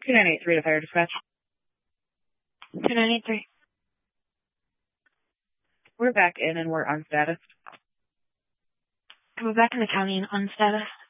2983 to fire dispatch. 2983. We're back in and we're on status. We're back in the county and on status.